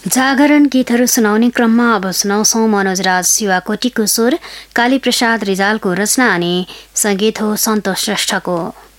जागरण गीतहरू सुनाउने क्रममा अब सुनाउँछौँ मनोजराज शिवाकोटीको स्वर, कालीप्रसाद रिजालको रचना अनि सङ्गीत हो सन्तोष श्रेष्ठको।